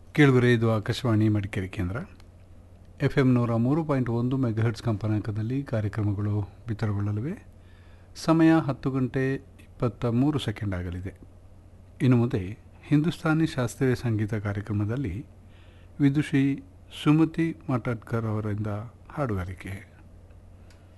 ಕೇಳುಗರೆ, ಇದು ಆಕಾಶವಾಣಿ ಮಡಿಕೇರಿ ಕೇಂದ್ರ. FM 103.1 ಮೆಗಾಹರ್ಟ್ಸ್ ಕಂಪನಾಂಕದಲ್ಲಿ ಕಾರ್ಯಕ್ರಮಗಳು ಬಿತ್ತರಗೊಳ್ಳಲಿವೆ. ಸಮಯ 10 ಗಂಟೆ 23 ಸೆಕೆಂಡ್ ಆಗಲಿದೆ. ಇನ್ನು ಮುಂದೆ ಹಿಂದೂಸ್ತಾನಿ ಶಾಸ್ತ್ರೀಯ ಸಂಗೀತ ಕಾರ್ಯಕ್ರಮದಲ್ಲಿ ವಿದುಷಿ ಸುಮತಿ ಮಠಡ್ಕರ್ ಅವರಿಂದ ಹಾಡುಗಾರಿಕೆ.